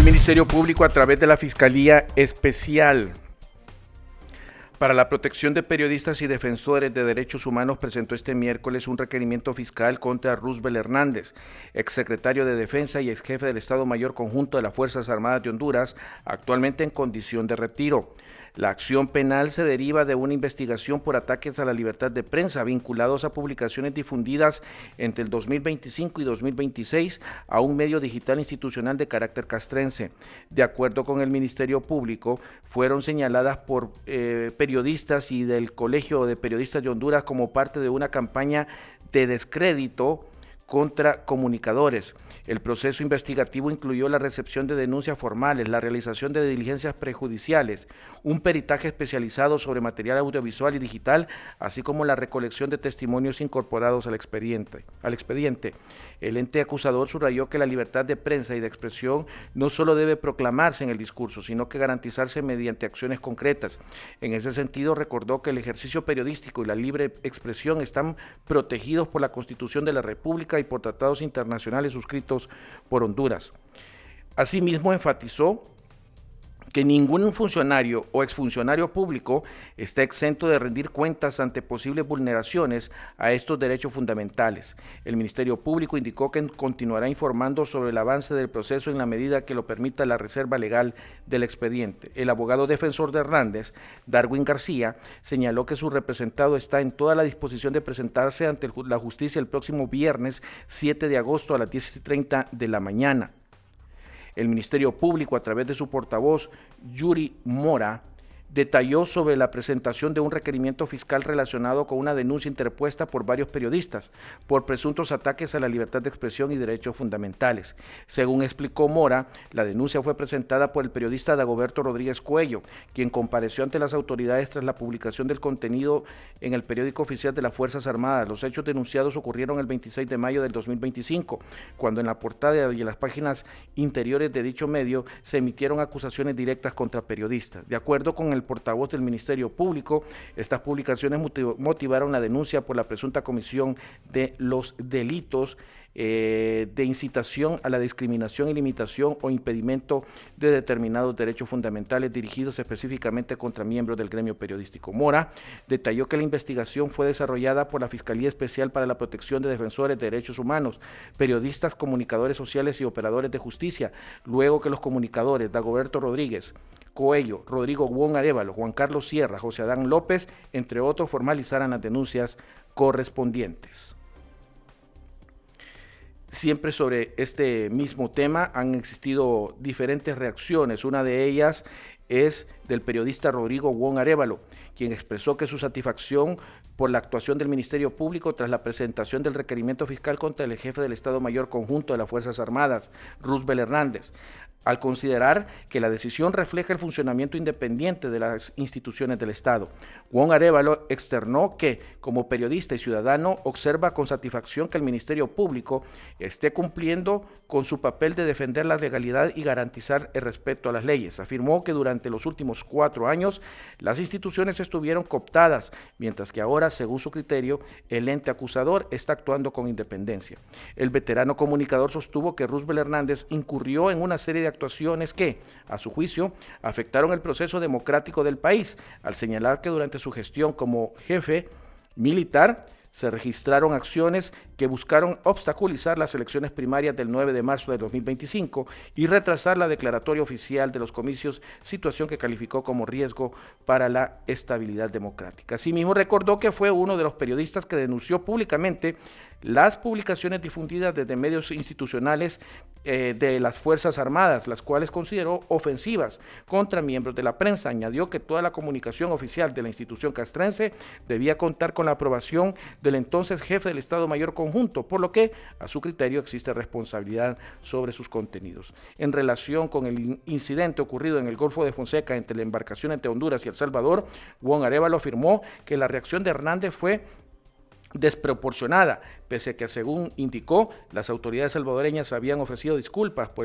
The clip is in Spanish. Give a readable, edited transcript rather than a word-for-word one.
Ministerio Público, a través de la Fiscalía Especial para la Protección de Periodistas y Defensores de Derechos Humanos, presentó este miércoles un requerimiento fiscal contra Roosevelt Hernández, exsecretario de Defensa y exjefe del Estado Mayor Conjunto de las Fuerzas Armadas de Honduras, actualmente en condición de retiro. La acción penal se deriva de una investigación por ataques a la libertad de prensa vinculados a publicaciones difundidas entre el 2025 y 2026 a un medio digital institucional de carácter castrense. De acuerdo con el Ministerio Público, fueron señaladas por periodistas y del Colegio de Periodistas de Honduras como parte de una campaña de descrédito contra comunicadores. El proceso investigativo incluyó la recepción de denuncias formales, la realización de diligencias prejudiciales, un peritaje especializado sobre material audiovisual y digital, así como la recolección de testimonios incorporados al expediente. El ente acusador subrayó que la libertad de prensa y de expresión no solo debe proclamarse en el discurso, sino que garantizarse mediante acciones concretas. En ese sentido, recordó que el ejercicio periodístico y la libre expresión están protegidos por la Constitución de la República y por tratados internacionales suscritos por Honduras. Asimismo, enfatizó que ningún funcionario o exfuncionario público está exento de rendir cuentas ante posibles vulneraciones a estos derechos fundamentales. El Ministerio Público indicó que continuará informando sobre el avance del proceso en la medida que lo permita la reserva legal del expediente. El abogado defensor de Hernández, Darwin García, señaló que su representado está en toda la disposición de presentarse ante la justicia el próximo viernes 7 de agosto a las 10:30 de la mañana. El Ministerio Público, a través de su portavoz, Yuri Mora, detalló sobre la presentación de un requerimiento fiscal relacionado con una denuncia interpuesta por varios periodistas por presuntos ataques a la libertad de expresión y derechos fundamentales. Según explicó Mora, la denuncia fue presentada por el periodista Dagoberto Rodríguez Cuello, quien compareció ante las autoridades tras la publicación del contenido en el periódico oficial de las Fuerzas Armadas. Los hechos denunciados ocurrieron el 26 de mayo del 2025, cuando en la portada y en las páginas interiores de dicho medio se emitieron acusaciones directas contra periodistas. De acuerdo con el portavoz del Ministerio Público, estas publicaciones motivaron la denuncia por la presunta comisión de los delitos de incitación a la discriminación y limitación o impedimento de determinados derechos fundamentales dirigidos específicamente contra miembros del gremio periodístico. Mora detalló que la investigación fue desarrollada por la Fiscalía Especial para la Protección de Defensores de Derechos Humanos, periodistas, comunicadores sociales y operadores de justicia, luego que los comunicadores Dagoberto Rodríguez Coello, Rodrigo Wong Arévalo, Juan Carlos Sierra, José Adán López, entre otros, formalizaran las denuncias correspondientes. Siempre sobre este mismo tema han existido diferentes reacciones. Una de ellas es del periodista Rodrigo Wong Arévalo, quien expresó que su satisfacción por la actuación del Ministerio Público tras la presentación del requerimiento fiscal contra el jefe del Estado Mayor Conjunto de las Fuerzas Armadas, Roosevelt Hernández, al considerar que la decisión refleja el funcionamiento independiente de las instituciones del Estado. Wong Arévalo externó que, como periodista y ciudadano, observa con satisfacción que el Ministerio Público esté cumpliendo con su papel de defender la legalidad y garantizar el respeto a las leyes. Afirmó que durante los últimos 4 años las instituciones estuvieron cooptadas, mientras que ahora, según su criterio, el ente acusador está actuando con independencia. El veterano comunicador sostuvo que Roosevelt Hernández incurrió en una serie de actuaciones que, a su juicio, afectaron el proceso democrático del país, al señalar que durante su gestión como jefe militar se registraron acciones que buscaron obstaculizar las elecciones primarias del 9 de marzo de 2025 y retrasar la declaratoria oficial de los comicios, situación que calificó como riesgo para la estabilidad democrática. Asimismo, recordó que fue uno de los periodistas que denunció públicamente las publicaciones difundidas desde medios institucionales de las Fuerzas Armadas, las cuales consideró ofensivas contra miembros de la prensa. Añadió que toda la comunicación oficial de la institución castrense debía contar con la aprobación del entonces jefe del Estado Mayor Conjunto, por lo que, a su criterio, existe responsabilidad sobre sus contenidos. En relación con el incidente ocurrido en el Golfo de Fonseca entre la embarcación entre Honduras y El Salvador, Wong Arévalo afirmó que la reacción de Hernández fue desproporcionada, pese a que, según indicó, las autoridades salvadoreñas habían ofrecido disculpas por